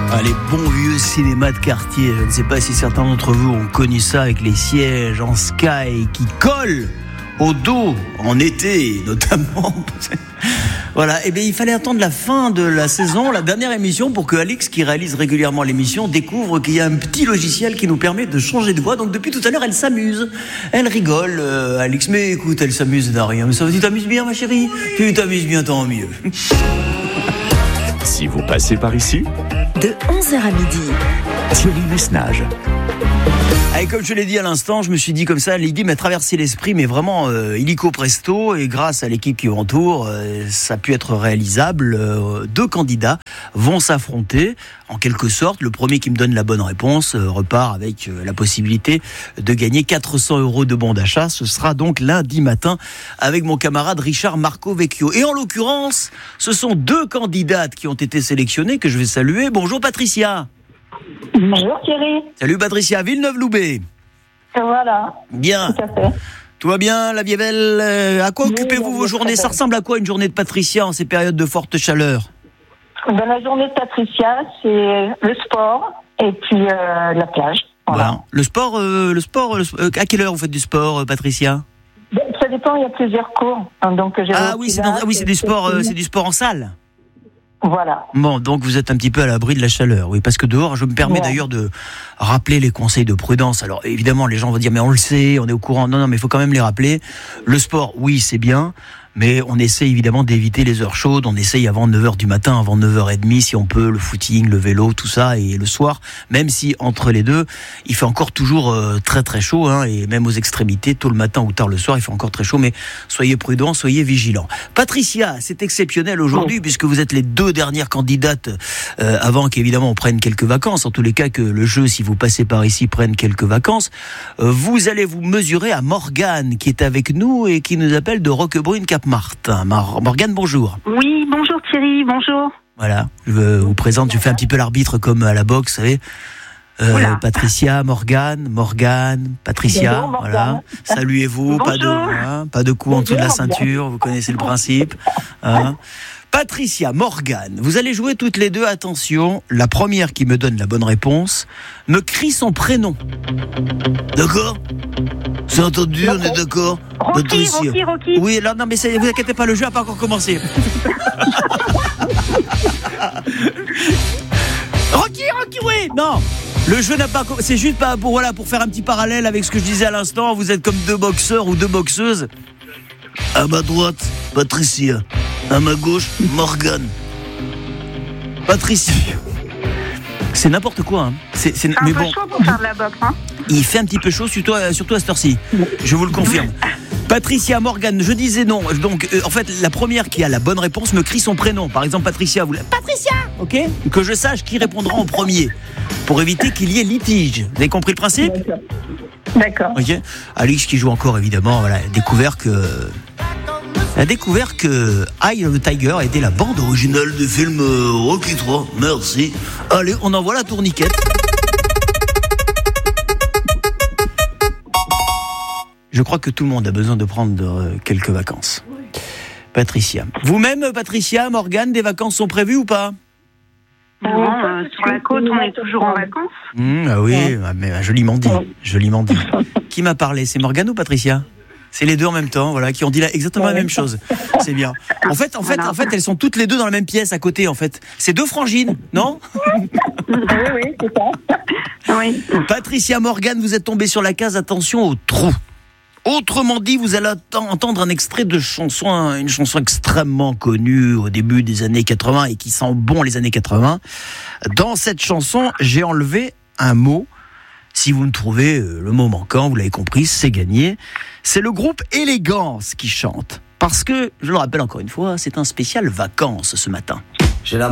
Ah, les bons vieux cinémas de quartier. Je ne sais pas si certains d'entre vous ont connu ça avec les sièges en sky qui collent au dos en été notamment. Voilà, et bien il fallait attendre la fin de la saison, la dernière émission, pour que Alix, qui réalise régulièrement l'émission, découvre qu'il y a un petit logiciel qui nous permet de changer de voix. Donc depuis tout à l'heure, elle s'amuse, elle rigole, Alix. Mais écoute, elle s'amuse d'un rien. Mais ça, tu t'amuses bien, ma chérie? Tu t'amuses bien, tant mieux. Si vous passez par ici, de 11h à midi, Thierry Messnage. Et comme je l'ai dit à l'instant, je me suis dit comme ça, l'idée m'a traversé l'esprit, mais vraiment illico presto, et grâce à l'équipe qui m'entoure, ça a pu être réalisable. Deux candidats vont s'affronter, en quelque sorte. Le premier qui me donne la bonne réponse repart avec la possibilité de gagner 400 € de bon d'achat. Ce sera donc lundi matin avec mon camarade Richard Marco Vecchio. Et en l'occurrence, ce sont deux candidates qui ont été sélectionnées que je vais saluer. Bonjour Patricia. Bonjour Thierry. Salut Patricia, Villeneuve-Loubet. Voilà. Bien. Tout à fait. Tout va bien, la vie est belle. À quoi Oui, occupez-vous vos journées? Ça ressemble à quoi une journée de Patricia en ces périodes de forte chaleur? Dans la journée de Patricia, c'est le sport et puis la plage. Voilà. Voilà. Le sport, à quelle heure vous faites du sport, Patricia? Ça dépend, il y a plusieurs cours. Donc, c'est du sport en salle. Voilà. Bon, donc vous êtes un petit peu à l'abri de la chaleur, oui, parce que dehors, je me permets d'ailleurs de rappeler les conseils de prudence. Alors évidemment, les gens vont dire, mais on le sait, on est au courant. Non, mais il faut quand même les rappeler. Le sport, oui, c'est bien, mais on essaie évidemment d'éviter les heures chaudes. On essaye avant 9h du matin, avant 9h30, si on peut, le footing, le vélo, tout ça, et le soir, même si entre les deux, il fait encore toujours très très chaud, hein, et même aux extrémités, tôt le matin ou tard le soir, il fait encore très chaud, mais soyez prudents, soyez vigilants. Patricia, c'est exceptionnel aujourd'hui, puisque vous êtes les deux dernières candidates, avant qu'évidemment on prenne quelques vacances, en tous les cas que le jeu, si vous passez par ici, prenne quelques vacances. Vous allez vous mesurer à Morgane, qui est avec nous et qui nous appelle de Roquebrune-Cap-Martin. Morgane, bonjour. Oui, bonjour Thierry, bonjour. Voilà, je vous présente, je fais un petit peu l'arbitre comme à la boxe, vous savez. Patricia, Morgane, Patricia, Bonjour, voilà. Saluez-vous, pas de coup en dessous de la ceinture, vous connaissez le principe. Hein. Patricia, Morgane, vous allez jouer toutes les deux, attention, la première qui me donne la bonne réponse me crie son prénom. D'accord? C'est entendu, on est d'accord? Rocky. Oui, alors non, mais vous inquiétez pas, le jeu n'a pas encore commencé. Rocky, oui. Non, le jeu n'a pas commencé. C'est juste pour faire un petit parallèle avec ce que je disais à l'instant. Vous êtes comme deux boxeurs ou deux boxeuses. À ma droite, Patricia. À ma gauche, Morgane. Patricia. C'est n'importe quoi. Hein. C'est un peu chaud pour faire de la boxe. Hein. Il fait un petit peu chaud, surtout à cette heure-ci. Je vous le confirme. Patricia, Morgane, je disais non. Donc, en fait, la première qui a la bonne réponse me crie son prénom. Par exemple, Patricia, Patricia, ok? Que je sache qui répondra en premier, pour éviter qu'il y ait litige. Vous avez compris le principe? D'accord. Ok. Alix, qui joue encore, évidemment, voilà, a découvert que Eye of the Tiger était la bande originale du film Rocky 3. Merci. Allez, on envoie la tourniquette. Je crois que tout le monde a besoin de prendre quelques vacances. Patricia. Vous-même, Patricia, Morgane, des vacances sont prévues ou pas? Non, sur la côte, on est toujours en vacances. Ah oui, mais joliment dit. Qui m'a parlé? C'est Morgane ou Patricia? C'est les deux en même temps, voilà, qui ont dit exactement la même chose. C'est bien. En fait, elles sont toutes les deux dans la même pièce à côté, en fait. C'est deux frangines, non? Oui, c'est ça. Oui. Patricia, Morgane, vous êtes tombés sur la case, attention au trou. Autrement dit, vous allez entendre un extrait de chanson, une chanson extrêmement connue au début des années 80 et qui sent bon les années 80. Dans cette chanson, j'ai enlevé un mot. Si vous me trouvez le mot manquant, vous l'avez compris, c'est gagné. C'est le groupe Élégance qui chante. Parce que, je le rappelle encore une fois, c'est un spécial vacances ce matin.